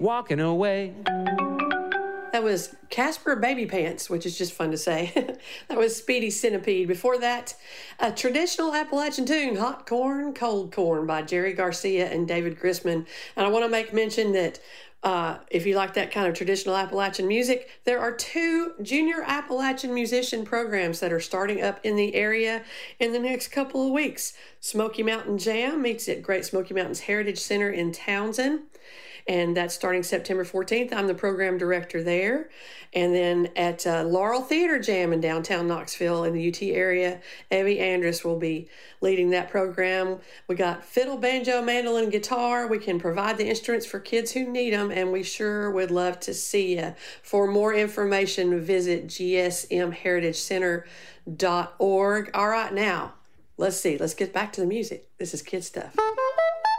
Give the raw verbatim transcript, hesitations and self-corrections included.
walking away. That was Casper Baby Pants, which is just fun to say. That was Speedy Centipede. Before that, a traditional Appalachian tune, Hot Corn, Cold Corn by Jerry Garcia and David Grisman. And I want to make mention that uh, if you like that kind of traditional Appalachian music, there are two junior Appalachian musician programs that are starting up in the area in the next couple of weeks. Smoky Mountain Jam meets at Great Smoky Mountains Heritage Center in Townsend. And that's starting September fourteenth. I'm the program director there. And then at uh, Laurel Theater Jam in downtown Knoxville in the U T area, Evie Andrus will be leading that program. We got fiddle, banjo, mandolin, guitar. We can provide the instruments for kids who need them, and we sure would love to see you. For more information, visit g s m heritage center dot org. All right, now, let's see. Let's get back to the music. This is Kid Stuff.